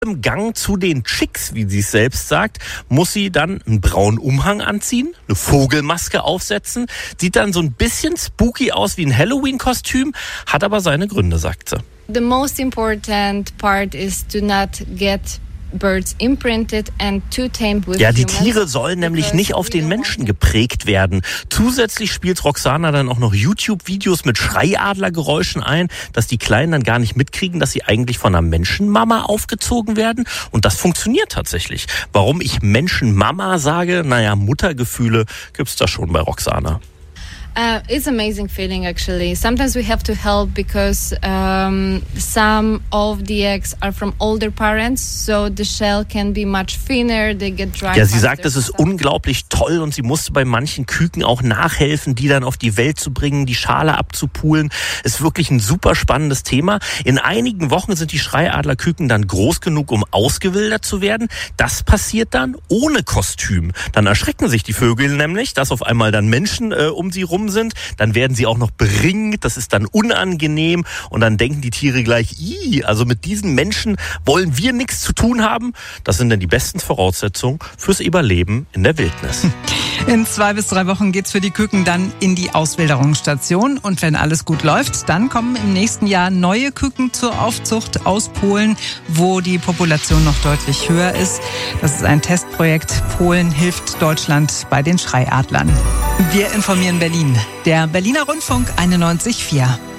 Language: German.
Im Gang zu den Chicks, wie sie es selbst sagt, muss sie dann einen braunen Umhang anziehen, eine Vogelmaske aufsetzen, sieht dann so ein bisschen spooky aus wie ein Halloween-Kostüm, hat aber seine Gründe, sagt sie. The most important part is to not get birds imprinted and too tamed with Ja, die humans. Tiere sollen nämlich nicht auf den Menschen geprägt werden. Zusätzlich spielt Roxana dann auch noch YouTube-Videos mit Schreiadlergeräuschen ein, dass die Kleinen dann gar nicht mitkriegen, dass sie eigentlich von einer Menschenmama aufgezogen werden. Und das funktioniert tatsächlich. Warum ich Menschenmama sage, naja, Muttergefühle gibt's da schon bei Roxana. It's an amazing feeling, actually. Sometimes we have to help because some of the eggs are from older parents, so the shell can be much thinner, they get dry. Ja, sie sagt, es ist unglaublich toll und sie musste bei manchen Küken auch nachhelfen, die dann auf die Welt zu bringen, die Schale abzupulen. Ist wirklich ein super spannendes Thema. In einigen Wochen sind die Schreiadlerküken dann groß genug, um ausgewildert zu werden. Das passiert dann ohne Kostüm. Dann erschrecken sich die Vögel nämlich, dass auf einmal dann Menschen um sie rum sind, dann werden sie auch noch beringt, das ist dann unangenehm und dann denken die Tiere gleich, also mit diesen Menschen wollen wir nichts zu tun haben. Das sind dann die besten Voraussetzungen fürs Überleben in der Wildnis. In 2 bis 3 Wochen geht's für die Küken dann in die Auswilderungsstation und wenn alles gut läuft, dann kommen im nächsten Jahr neue Küken zur Aufzucht aus Polen, wo die Population noch deutlich höher ist. Das ist ein Testprojekt. Polen hilft Deutschland bei den Schreiadlern. Wir informieren Berlin. Der Berliner Rundfunk 91,4.